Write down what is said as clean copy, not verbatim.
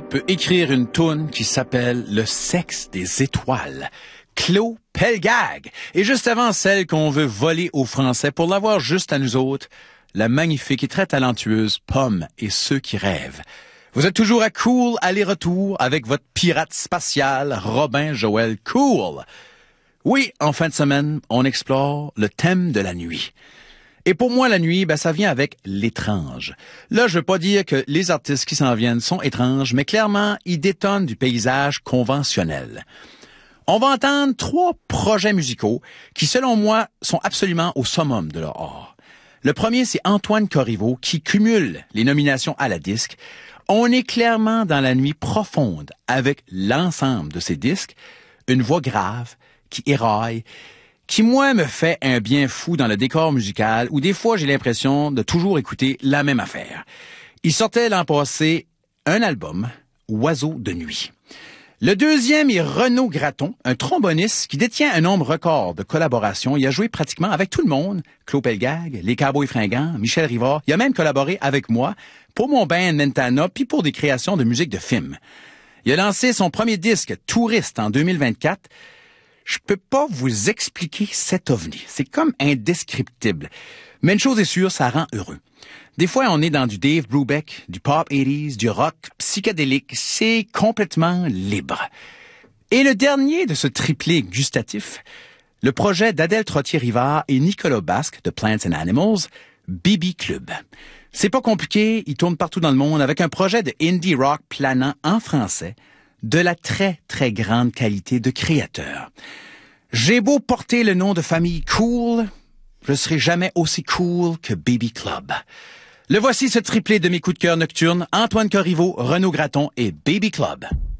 peut écrire une toune qui s'appelle Le sexe des étoiles. Claude Pelgag. Et juste avant celle qu'on veut voler aux Français pour l'avoir juste à nous autres, la magnifique et très talentueuse Pomme et ceux qui rêvent. Vous êtes toujours à Cool aller-retour avec votre pirate spatial Robin Joël Cool. Oui, en fin de semaine, on explore le thème de la nuit. Et pour moi, la nuit, ça vient avec l'étrange. Là, je veux pas dire que les artistes qui s'en viennent sont étranges, mais clairement, ils détonnent du paysage conventionnel. On va entendre 3 projets musicaux qui, selon moi, sont absolument au summum de leur art. Le premier, c'est Antoine Corriveau qui cumule les nominations à la disque. On est clairement dans la nuit profonde avec l'ensemble de ces disques, une voix grave qui éraille, qui, moi, me fait un bien fou dans le décor musical où des fois j'ai l'impression de toujours écouter la même affaire. Il sortait l'an passé un album, Oiseau de nuit. Le deuxième est Renaud Graton, un tromboniste qui détient un nombre record de collaborations. Il a joué pratiquement avec tout le monde. Claude Pelgag, les Cowboys Fringants, Michel Rivard. Il a même collaboré avec moi pour mon band Mentana puis pour des créations de musique de film. Il a lancé son premier disque, Touriste, en 2024. Je peux pas vous expliquer cet ovni. C'est comme indescriptible. Mais une chose est sûre, ça rend heureux. Des fois, on est dans du Dave Brubeck, du pop 80s, du rock psychédélique. C'est complètement libre. Et le dernier de ce triplé gustatif, le projet d'Adèle Trottier-Rivard et Nicolas Basque de Plants and Animals, Baby Club. C'est pas compliqué, il tourne partout dans le monde avec un projet de indie rock planant en français, de la très, très grande qualité de créateur. J'ai beau porter le nom de famille Cool, je serai jamais aussi cool que Baby Club. Le voici ce triplé de mes coups de cœur nocturnes, Antoine Corriveau, Renaud Graton et Baby Club.